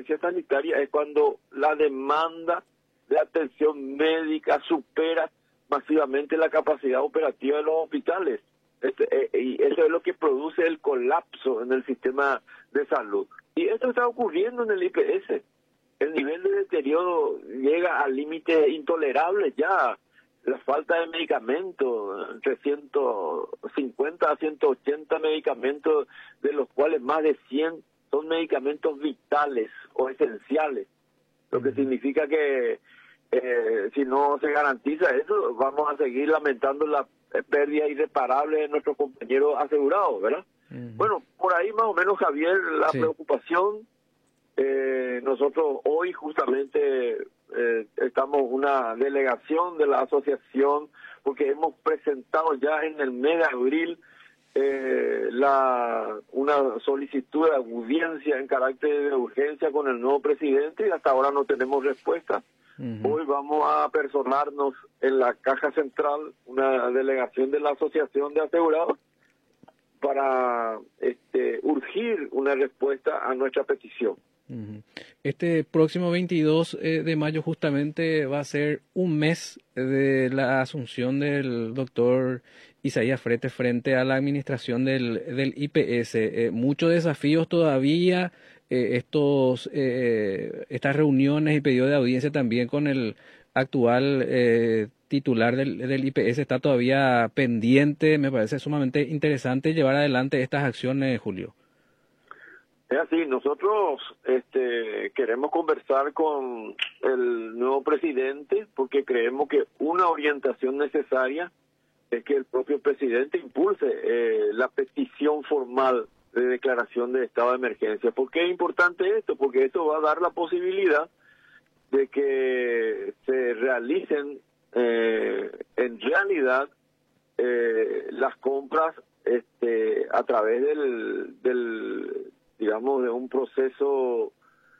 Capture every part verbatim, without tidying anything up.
emergencia sanitaria es cuando la demanda de atención médica supera masivamente la capacidad operativa de los hospitales. Este, eh, y eso es lo que produce el colapso en el sistema de salud. Y esto está ocurriendo en el I P S. El nivel de deterioro llega a límites intolerables ya. La falta de medicamentos, entre ciento cincuenta a ciento ochenta medicamentos, de los cuales más de cien son medicamentos vitales o esenciales. Lo que significa que eh, si no se garantiza eso, vamos a seguir lamentando la pérdida irreparable de nuestros compañeros asegurados, ¿verdad? Uh-huh. Bueno, por ahí más o menos, Javier, la sí. preocupación. Eh, nosotros hoy justamente eh, estamos una delegación de la asociación porque hemos presentado ya en el mes de abril eh, la una solicitud de audiencia en carácter de urgencia con el nuevo presidente y hasta ahora no tenemos respuesta. Uh-huh. Hoy vamos a personarnos en la Caja Central, una delegación de la Asociación de Asegurados, para este, urgir una respuesta a nuestra petición. Este próximo veintidós de mayo justamente va a ser un mes de la asunción del doctor Isaías Frete frente a la administración del, del I P S. Eh, muchos desafíos todavía, eh, estos eh, estas reuniones y pedido de audiencia también con el actual eh, titular del, del I P S está todavía pendiente. Me parece sumamente interesante llevar adelante estas acciones, Julio. Es así, nosotros este, queremos conversar con el nuevo presidente porque creemos que una orientación necesaria es que el propio presidente impulse eh, la petición formal de declaración de estado de emergencia. ¿Por qué es importante esto? Porque esto va a dar la posibilidad de que se realicen eh, en realidad eh, las compras este, a través del... del digamos, de un proceso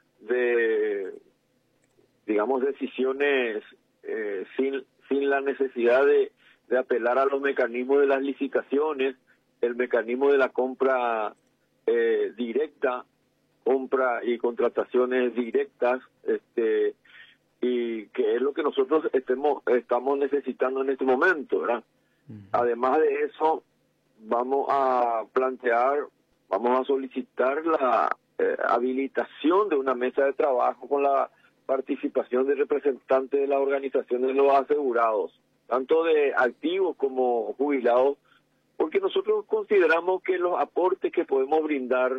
de, digamos, decisiones eh, sin sin la necesidad de, de apelar a los mecanismos de las licitaciones, el mecanismo de la compra eh, directa, compra y contrataciones directas, este y que es lo que nosotros estemos, estamos necesitando en este momento, ¿verdad? Uh-huh. Además de eso, vamos a plantear Vamos a solicitar la eh, habilitación de una mesa de trabajo con la participación de representantes de la organización de los asegurados, tanto de activos como jubilados, porque nosotros consideramos que los aportes que podemos brindar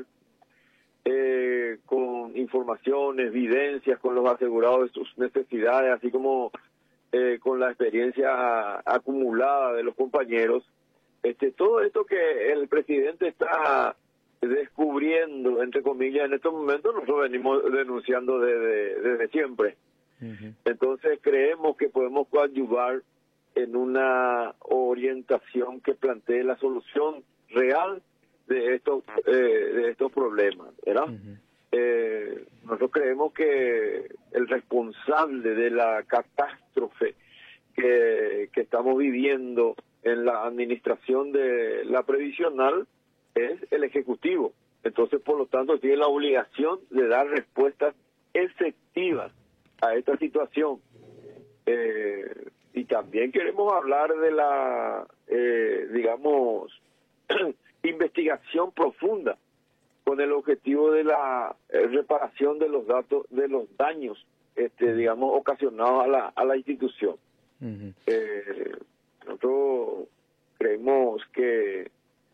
eh, con informaciones, evidencias con los asegurados de sus necesidades, así como eh, con la experiencia acumulada de los compañeros, este, todo esto que el presidente está descubriendo, entre comillas, en estos momentos, nosotros venimos denunciando desde, desde siempre. Uh-huh. Entonces creemos que podemos coadyuvar en una orientación que plantee la solución real de estos eh, de estos problemas, ¿verdad? Uh-huh. Eh, nosotros creemos que el responsable de la catástrofe que, que estamos viviendo en la administración de la previsional es el Ejecutivo. Entonces, por lo tanto, tiene la obligación de dar respuestas efectivas a esta situación. Eh, y también queremos hablar de la, eh, digamos, investigación profunda con el objetivo de la eh, reparación de los datos, de los daños, este, digamos, ocasionados a la, a la institución. Uh-huh. Eh, nosotros creemos que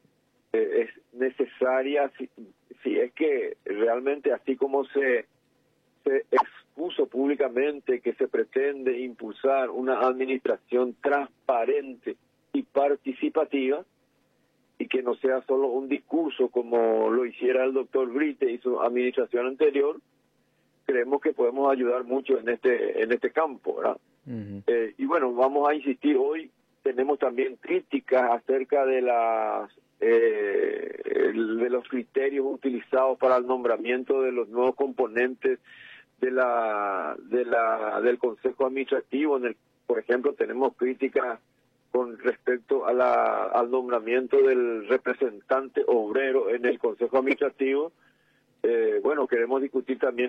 Eh, es necesaria si, si es que realmente así como se, se expuso públicamente que se pretende impulsar una administración transparente y participativa y que no sea solo un discurso como lo hiciera el doctor Brite y su administración anterior, creemos que podemos ayudar mucho en este en este campo, ¿verdad? Uh-huh. Eh, y bueno, vamos a insistir hoy, tenemos también críticas acerca de las Eh, el, de los criterios utilizados para el nombramiento de los nuevos componentes de la de la del Consejo Administrativo. En el, por ejemplo, tenemos críticas con respecto a la al nombramiento del representante obrero en el Consejo Administrativo. Eh, bueno, queremos discutir también